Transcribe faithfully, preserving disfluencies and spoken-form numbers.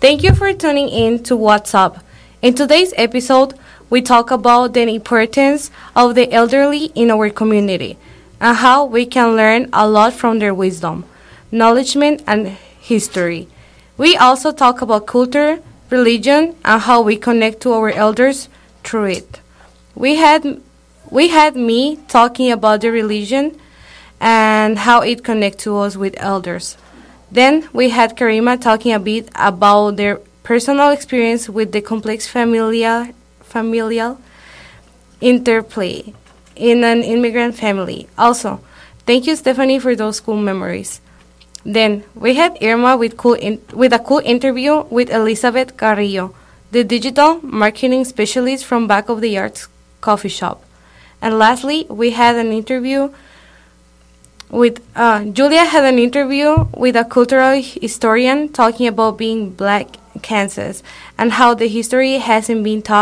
Thank you for tuning in to What's Up. In today's episode, we talk about the importance of the elderly in our community and how we can learn a lot from their wisdom, knowledge, and history. We also talk about culture, religion, and how we connect to our elders through it. We had we had me talking about the religion and how it connects to us with elders. Then we had Karima talking a bit about their personal experience with the complex familial familial interplay in an immigrant family. Also, thank you, Stephanie, for those cool memories. Then we had Irma with cool in, with a cool interview with Elizabeth Carrillo, the digital marketing specialist from Back of the Arts coffee shop. And lastly, we had an interview with uh, Julia had an interview with a cultural historian talking about being black in Kansas and how the history hasn't been taught